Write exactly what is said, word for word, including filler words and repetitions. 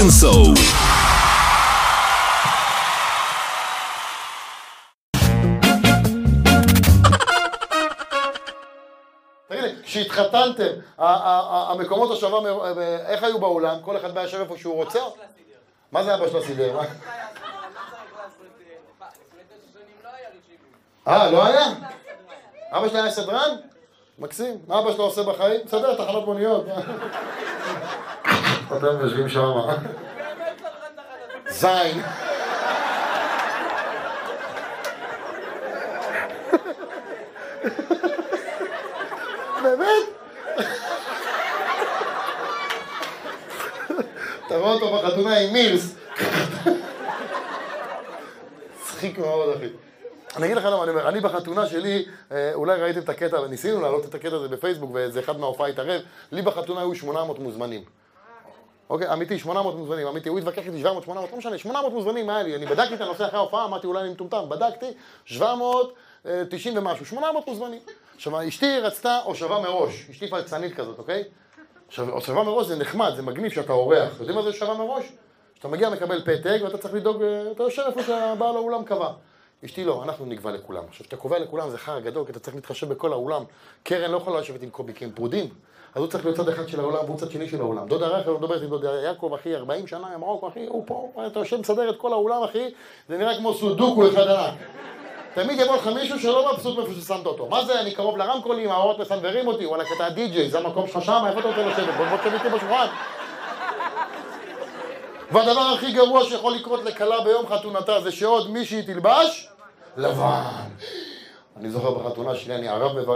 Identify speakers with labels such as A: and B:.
A: בנסו.
B: תגיד לי, כשהתחתנתם, המקומות השווה, איך היו באולם? כל אחד בא ישב איפה שהוא רוצה? מה זה אבא של הסידר? אה, לא היה? אבא שלי היה סדרן? מקסים. מה אבא שלו עושה בחיים? מסדר תחנות מוניות. אתם יושבים שם. זין. באמת? אתה רואה אותו בחתונה עם מירס. צחיק מאוד, אחי. אני אגיד לך למה אני אומר, אני בחתונה שלי, אולי ראיתם את הקטע, וניסינו להעלות את הקטע הזה בפייסבוק, וזה אחד מההופעה התערב, לי בחתונה היו שמונה מאות מוזמנים. אוקיי, אמיתי, שמונה מאות מוזמנים, אמיתי, הוא התווכח איתי שבע מאות, שמונה מאות, לא משנה, שמונה מאות מוזמנים היה לי, אני בדקתי את הנושא אחרי ההופעה, אמרתי אולי אני מטומטם, בדקתי, שבע מאות תשעים ומשהו, שמונה מאות מוזמנים. עכשיו, אשתי רצתה הושבה מראש, אשתי פלצנית כזאת, אוקיי? עכשיו, הושבה מראש זה נחמד, זה מגניב שאתה אורח, יודעים מה זה הושבה מראש? שאתה מגיע, מקבל פתק, ואתה צריך לדאוג, אתה יושב איפה שהבעל האולם קבע. אשתי לא, אנחנו נקבע לכולם. עכשיו, שאתה קובע לכולם זה חר גדול, כי אתה צריך להתחשב בכל האולם. קרן לא יכולה לשבת עם קובי, כי הם פרודים. אז הוא צריך להיות צד אחד של העולם, והוא צד שני של העולם. דודה רחל לא מדברת עם דודה יעקב, אחי, ארבעים שנה, ממרוקו, אחי, הוא פה, אתה יושב מסדר את כל האולם, אחי, זה נראה כמו סודוקו אחד ענק. תמיד יבוא לך מישהו שלא מבסוט מאיפה ששמת אותו. מה זה? אני קרוב לרמקולים, האורות מסנברים אותי, וואלה, אתה די-ג'יי, זה המקום שלך שם, איפה אתה רוצה לשבת? בוא תשב איתי בשולחן. והדבר הכי גרוע שיכול לקרות לכלה ביום חתונתה זה שעוד מישהי תלבש לבן. אני זוכר בחתונה שלי, אני ערב מברך.